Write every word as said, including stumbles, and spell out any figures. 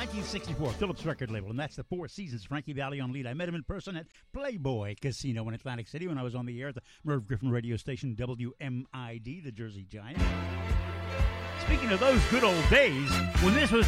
nineteen sixty-four, Phillips record label, and that's the Four Seasons, Frankie Valli on lead. I met him in person at Playboy Casino in Atlantic City when I was on the air at the Merv Griffin radio station, W M I D, the Jersey Giant. Speaking of those good old days, when this was